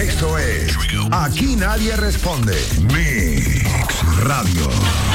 Esto es Aquí Nadie Responde. Mix Radio.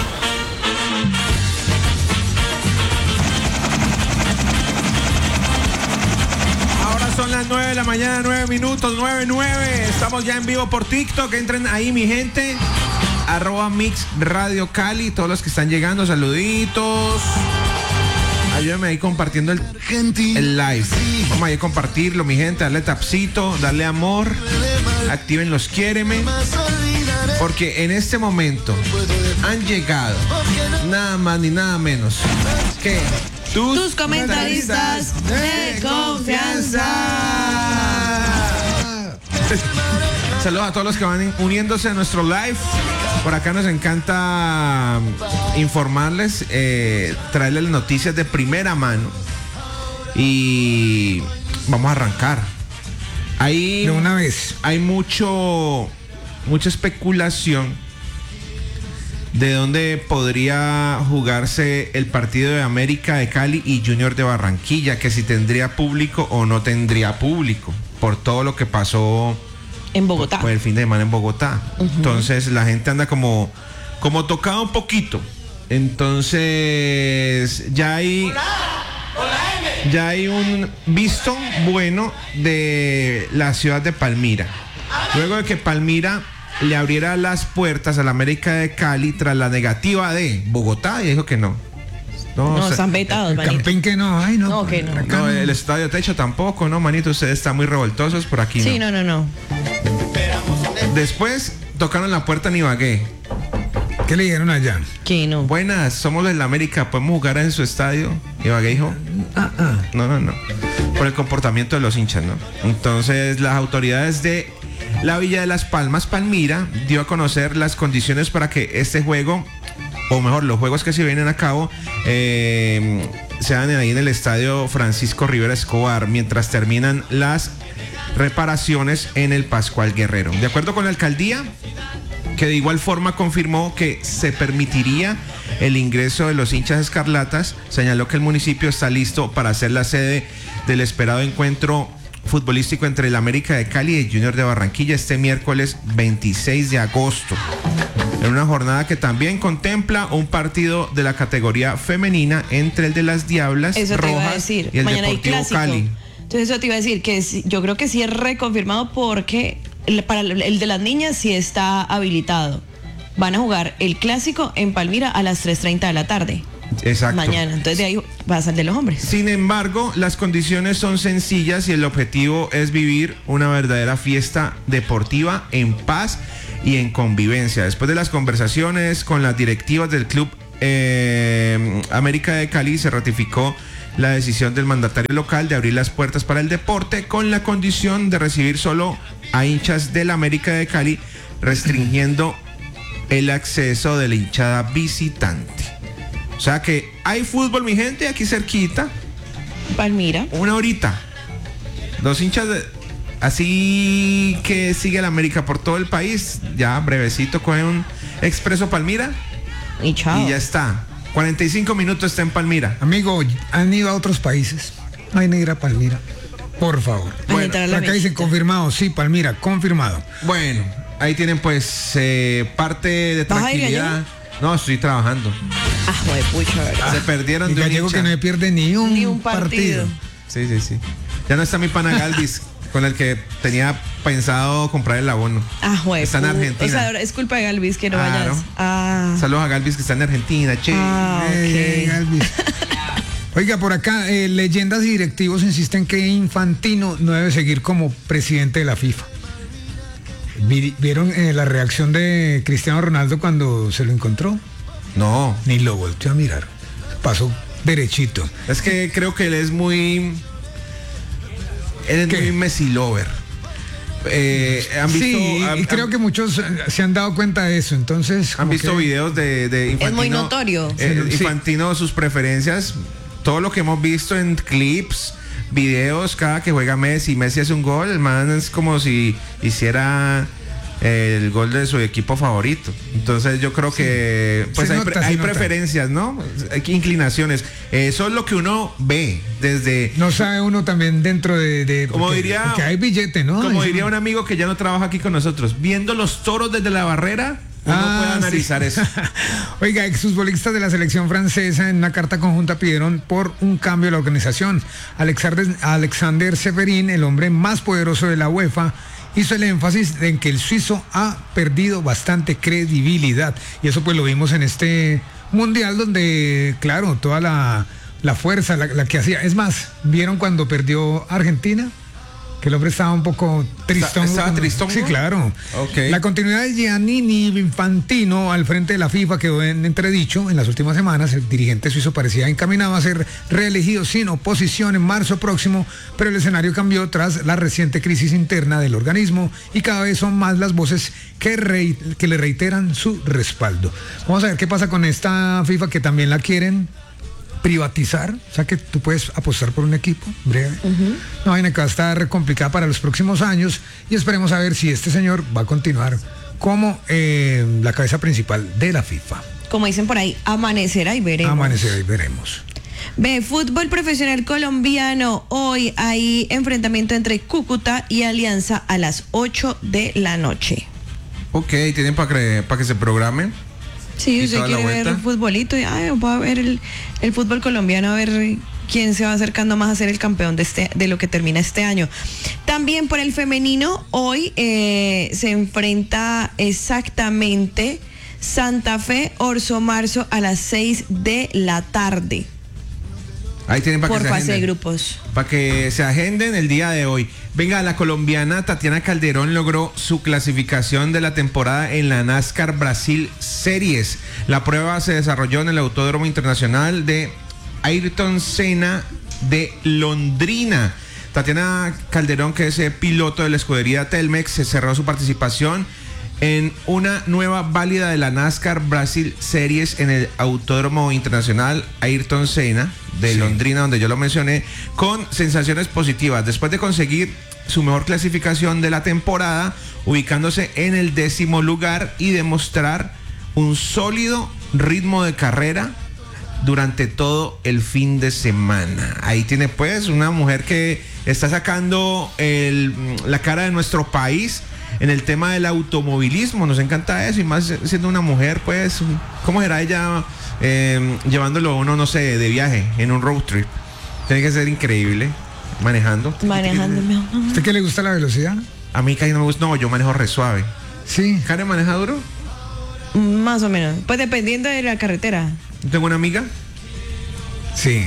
Ahora son las 9 de la mañana, 9 minutos, 9:09. Estamos ya en vivo por TikTok. Entren ahí, mi gente. @Mix Radio Cali. Todos los que están llegando, saluditos. Ayúdenme ahí compartiendo el live. Vamos ahí a compartirlo, mi gente. Darle tapcito, darle amor. Activen los quiéreme. Porque en este momento han llegado nada más ni nada menos que tus comentaristas de confianza. Saludos a todos los que van uniéndose a nuestro live. Por acá nos encanta informarles, traerles las noticias de primera mano. Y vamos a arrancar. Ahí de una vez. Hay mucha especulación de dónde podría jugarse el partido de América de Cali y Junior de Barranquilla, que si tendría público o no tendría público, por todo lo que pasó en Bogotá. Por el fin de semana en Bogotá. Entonces la gente anda como tocada un poquito. Entonces ya hay un visto bueno de la ciudad de Palmira. Luego de que Palmira le abriera las puertas a la América de Cali tras la negativa de Bogotá, y dijo que no. No, están vetados, el campín que no, ay no. No, que no. No, el estadio techo tampoco, no, manito, ustedes están muy revoltosos por aquí. Sí, no. Después tocaron la puerta en Ibagué. ¿Qué le dijeron allá? Que no. Buenas, somos de la América, ¿podemos jugar en su estadio? Ibagué dijo, no. Por el comportamiento de los hinchas, ¿no? Entonces las autoridades de la Villa de las Palmas, Palmira, dio a conocer las condiciones para que este juego, o mejor, los juegos que se vienen a cabo, sean ahí en el estadio Francisco Rivera Escobar, mientras terminan las reparaciones en el Pascual Guerrero. De acuerdo con la alcaldía, que de igual forma confirmó que se permitiría el ingreso de los hinchas escarlatas, señaló que el municipio está listo para ser la sede del esperado encuentro futbolístico entre el América de Cali y el Junior de Barranquilla este miércoles 26 de agosto. En una jornada que también contempla un partido de la categoría femenina entre el de las Diablas Rojas y el mañana Deportivo Cali. Entonces eso te iba a decir, que yo creo que sí es reconfirmado porque para el de las niñas sí está habilitado. Van a jugar el clásico en Palmira a las 3:30 de la tarde. Exacto. Mañana, entonces de ahí va a salir de los hombres. Sin embargo, las condiciones son sencillas y el objetivo es vivir una verdadera fiesta deportiva en paz y en convivencia. Después de las conversaciones con las directivas del club América de Cali, se ratificó la decisión del mandatario local de abrir las puertas para el deporte con la condición de recibir solo a hinchas del América de Cali, restringiendo el acceso de la hinchada visitante. O sea que hay fútbol, mi gente, aquí cerquita. Palmira. Una horita. Los hinchas así que sigue la América por todo el país. Ya brevecito coge un expreso Palmira. Y chao. Y ya está. 45 minutos está en Palmira. Amigo, ¿han ido a otros países? No hay ni ir a Palmira. Por favor. Bueno, acá dicen confirmado. Sí, Palmira, confirmado. Bueno, ahí tienen pues parte de tranquilidad. No, estoy trabajando. Pucha. Se perdieron de un gallego que no se pierde ni un partido. Sí. Ya no está mi pana Galvis, con el que tenía pensado comprar el abono. Está en Argentina. O sea, es culpa de Galvis que no vayas. Saludos a Galvis, que está en Argentina, che. Galvis. Oiga, por acá, leyendas y directivos insisten que Infantino no debe seguir como presidente de la FIFA. ¿Vieron la reacción de Cristiano Ronaldo cuando se lo encontró? No. Ni lo volteó a mirar. Pasó derechito. Es que creo que él es muy Messi lover. ¿Han visto, sí, y creo que muchos se han dado cuenta de eso. Entonces, han visto videos de Infantino. Es muy notorio. Infantino, sus preferencias, todo lo que hemos visto en clips, videos, cada que juega Messi hace un gol, el man es como si hiciera el gol de su equipo favorito. Entonces yo creo que pues hay preferencias, ¿no? Hay inclinaciones. Eso es lo que uno ve desde... No sabe uno también dentro de como diría, porque hay billete, ¿no? Como diría un amigo que ya no trabaja aquí con nosotros, viendo los toros desde la barrera, uno puede analizar eso. Oiga, exfutbolistas de la selección francesa en una carta conjunta pidieron por un cambio de la organización. Alexander Seferin, el hombre más poderoso de la UEFA, hizo el énfasis en que el suizo ha perdido bastante credibilidad. Y eso pues lo vimos en este mundial donde, claro, toda la fuerza, la que hacía. Es más, ¿vieron cuando perdió Argentina? Que el hombre estaba un poco tristón. ¿Estaba tristón? Sí, claro. Okay. La continuidad de Giannini Infantino al frente de la FIFA quedó en entredicho. En las últimas semanas, el dirigente suizo parecía encaminado a ser reelegido sin oposición en marzo próximo, pero el escenario cambió tras la reciente crisis interna del organismo y cada vez son más las voces que le reiteran su respaldo. Vamos a ver qué pasa con esta FIFA que también la quieren privatizar, o sea que tú puedes apostar por un equipo breve. No, vaina que va a estar complicada para los próximos años y esperemos a ver si este señor va a continuar como la cabeza principal de la FIFA. Como dicen por ahí, amanecerá y veremos. Amanecerá y veremos. Ve, fútbol profesional colombiano. Hoy hay enfrentamiento entre Cúcuta y Alianza a las 8 de la noche. Ok, ¿tienen para que se programen? Sí, usted quiere ver el futbolito y va a ver el fútbol colombiano, a ver quién se va acercando más a ser el campeón de lo que termina este año. También por el femenino, hoy se enfrenta exactamente Santa Fe Orso Marzo a las 6 de la tarde. Ahí tienen para por que se fase agenden. De grupos. Para que se agenden el día de hoy. Venga, la colombiana Tatiana Calderón logró su clasificación de la temporada en la NASCAR Brasil Series. La prueba se desarrolló en el Autódromo Internacional de Ayrton Senna de Londrina. Tatiana Calderón, que es piloto de la escudería Telmex, se cerró su participación en una nueva válida de la NASCAR Brasil Series en el Autódromo Internacional Ayrton Senna de Londrina, donde yo lo mencioné, con sensaciones positivas, después de conseguir su mejor clasificación de la temporada, ubicándose en el 10º lugar y demostrar un sólido ritmo de carrera durante todo el fin de semana. Ahí tiene pues una mujer que está sacando la cara de nuestro país en el tema del automovilismo. Nos encanta eso, y más siendo una mujer, pues, ¿cómo será ella llevándolo uno, no sé, de viaje en un road trip? Tiene que ser increíble manejando. ¿Usted qué le gusta la velocidad? A mí casi no me gusta, no, yo manejo re suave. Sí. ¿Karen maneja duro? Más o menos, pues dependiendo de la carretera. Tengo una amiga Sí.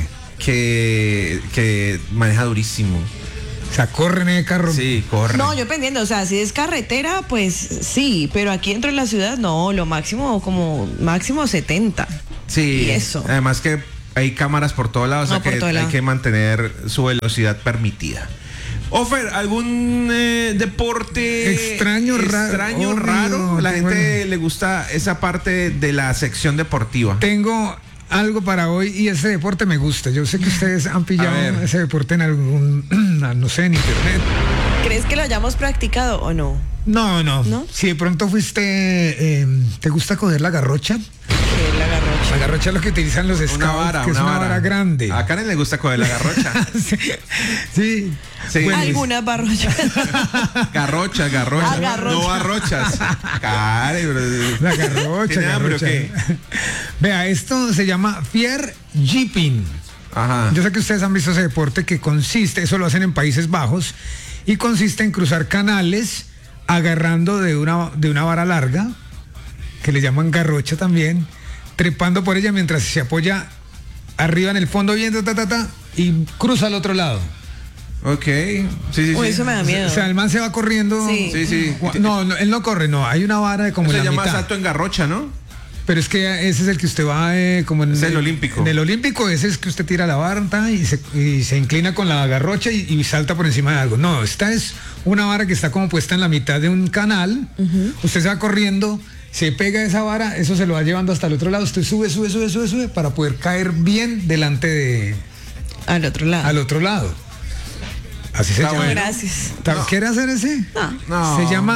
que maneja durísimo. O sea, corre en el carro. Sí, corre. No, yo pendiendo, o sea, si es carretera, pues sí, pero aquí dentro de la ciudad no, lo máximo, como máximo 70. Sí, y eso. Además que hay cámaras por todos lados, o sea que hay que mantener su velocidad permitida. Ofer, ¿algún deporte extraño, raro? La gente le gusta esa parte de la sección deportiva. Tengo algo para hoy y ese deporte me gusta. Yo sé que ustedes han pillado ese deporte en algún, no sé, en internet. ¿Crees que lo hayamos practicado o no? No. ¿No? Si de pronto fuiste, ¿te gusta coger la garrocha? ¿Qué es la garrocha? La garrocha es lo que utilizan los scouts, que es una vara grande. A Karen le gusta coger la garrocha. Sí. Bueno, algunas barrochas. Garrochas. No barrochas. Karen, la garrocha. ¿Tiene hambre o qué? Vea, esto se llama Fier Jeeping. Ajá. Yo sé que ustedes han visto ese deporte que consiste, eso lo hacen en Países Bajos, y consiste en cruzar canales agarrando de una vara larga, que le llaman garrocha también, trepando por ella mientras se apoya arriba en el fondo viendo y cruza al otro lado. Ok, sí. Eso me da miedo. O sea, el man se va corriendo. Sí. No, él no corre, no. Hay una vara de como se en la llama mitad. salto en garrocha, ¿no? Pero es que ese es el que usted va como en... Es el olímpico. En el olímpico ese es que usted tira la vara y se inclina con la garrocha y salta por encima de algo. No, esta es una vara que está como puesta en la mitad de un canal. Usted se va corriendo, se pega esa vara, eso se lo va llevando hasta el otro lado. Usted sube para poder caer bien delante de... Al otro lado. Así se llama. Bueno. Gracias. ¿Quiere hacer ese? No. Se llama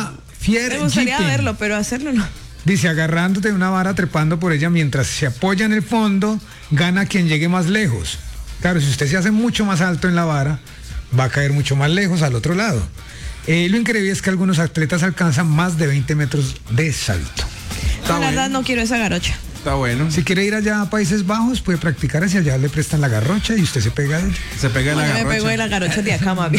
Me gustaría verlo, pero hacerlo no. Dice, agarrándote de una vara, trepando por ella mientras se apoya en el fondo, gana quien llegue más lejos. Claro, si usted se hace mucho más alto en la vara, va a caer mucho más lejos al otro lado. Lo increíble es que algunos atletas alcanzan más de 20 metros de salto. La verdad no quiero esa garocha. Está bueno. Si quiere ir allá a Países Bajos, puede practicar hacia allá, le prestan la garrocha y usted se pega de ella. Se pega de la garrocha. Me pego de la garrocha de acá, mami.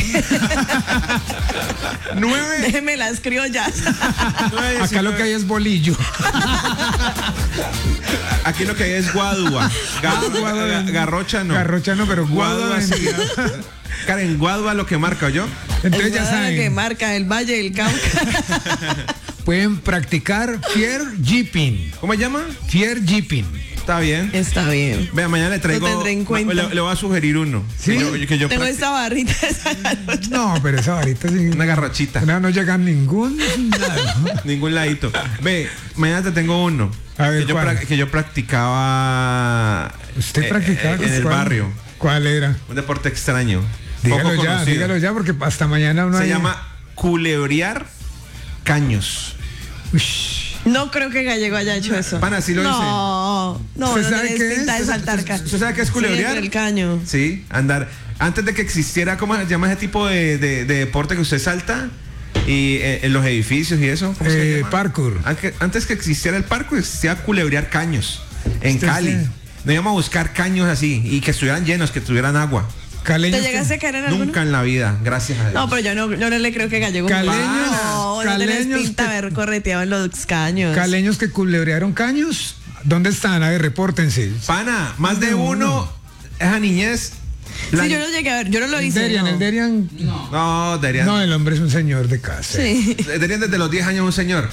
9. Déjeme las criollas. Acá lo que hay es bolillo. Aquí lo que hay es guadua. Garrocha no. Garrocha no, pero guadua sí. Karen, guadua lo que marca, ¿yo? Entonces ya saben. Lo que marca el Valle del Cauca. Pueden practicar Fear Jeeping. ¿Cómo se llama? Fear Jeeping. Está bien. Está bien. Vea, mañana le traigo. Lo tendré en cuenta. Le voy a sugerir uno. ¿Sí? Tengo esta barrita, esa garrocha. No, pero esa varita sí. Una garrochita. No llega a ningún lado. Ningún ladito. Ve, mañana te tengo uno. A ver, que yo practicaba. ¿Usted practicaba? En el barrio. ¿Cuál era? Un deporte extraño. Dígalo ya, porque hasta mañana uno se llama culebrear caños. Ush. No creo que Gallego haya hecho eso. Pana, sí lo hice. No sabe qué es? pinta de saltarca. ¿Usted sabe qué es culebrear? Sí, el caño. Sí, andar. Antes de que existiera, ¿cómo se llama ese tipo de deporte que usted salta? Y en los edificios y eso. ¿Cómo se llama? Parkour. Antes que existiera el parkour, existía culebrear caños. En Cali. Nos íbamos a buscar caños así y que estuvieran llenos, que tuvieran agua. Caleños. ¿Te llegaste a caer en alguno? Nunca en la vida, gracias a Dios. No, pero yo no le creo que Gallego. No tenés pinta de haber correteado en los caños. Caleños que culebrearon caños. ¿Dónde están? A ver, repórtense. Pana, más de uno. Esa niñez. Sí, yo lo llegué a ver, yo no lo hice. El Derian. No, Derian. No, el hombre es un señor de casa. Sí. Derian desde los 10 años un señor.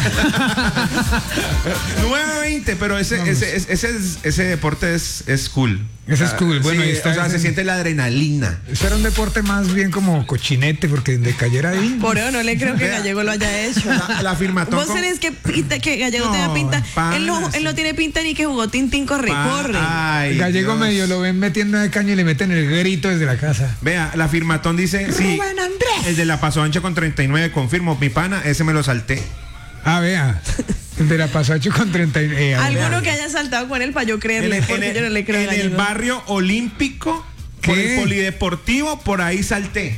9:20, pero ese deporte es cool. Ese es cool. Bueno, sí, ahí está. O sea, se siente la adrenalina. Eso era un deporte más bien como cochinete, porque de cayera ahí. Por eso no le creo que Gallego lo haya hecho. La firmatón. ¿Vos tenés que Gallego tenga pinta? Él no tiene pinta ni que jugó Tintín corre. Ay, Gallego Dios. Medio lo ven metiendo de caño y le meten el grito desde la casa. Vea, la firmatón dice, sí, el de la Paso Ancho con 39, confirmo, mi pana, ese me lo salté. Ah, vea. El de la Paso Ancho con 39. Alguno que haya saltado con él para yo creerle, porque yo no le creo. En el barrio olímpico, por el polideportivo, por ahí salté.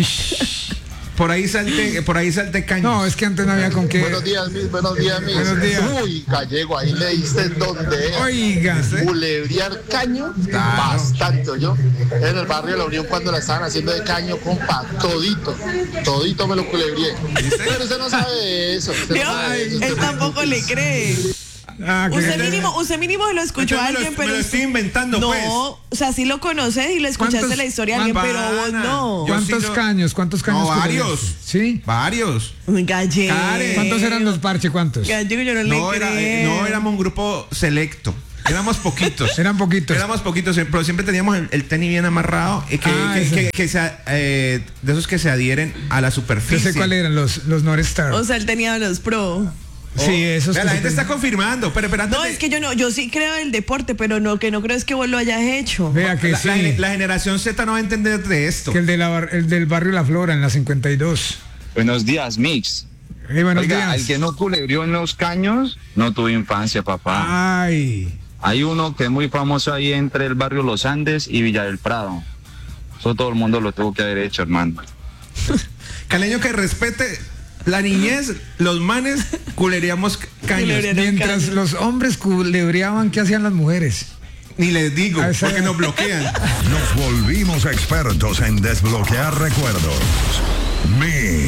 Por ahí salté caños. No, es que antes no había con qué. Buenos días, mis. Buenos días. Uy, Gallego, ahí le diste donde es. Oiga. Culebrear caño, bastante, yo. En el barrio de La Unión, cuando la estaban haciendo de caño, compa, todito me lo culebrié. Pero usted no sabe eso. Él tampoco le cree. Usted mínimo lo escuchó a alguien, pero me lo estoy inventando, no, pues. O sea, sí lo conoces y le escuchaste la historia a alguien, pero vos no. ¿Cuántos caños? No, varios. ¿Sí? Varios. Gallego. ¿Cuántos eran los parches? ¿Cuántos? Gallego, yo no le creo. No, éramos un grupo selecto. Éramos poquitos. Éramos poquitos, pero siempre teníamos el tenis bien amarrado y de esos que se adhieren a la superficie. Yo sé cuáles eran los North Star. O sea, él tenía los pro. Sí, esos. La gente está confirmando, pero no, es que yo sí creo en el deporte, pero que no creo es que vos lo hayas hecho. Vea que la generación Z no va a entender de esto. Que el del barrio La Flora, en la 52. Buenos días, Mix. Buenos días. El que no culebrió en los caños, no tuvo infancia, papá. Ay. Hay uno que es muy famoso ahí entre el barrio Los Andes y Villa del Prado. Eso todo el mundo lo tuvo que haber hecho, hermano. Caleño, que respete la niñez, los manes culeríamos caños. Mientras los hombres culebreaban, ¿qué hacían las mujeres? Ni les digo, porque nos bloquean. Nos volvimos expertos en desbloquear recuerdos.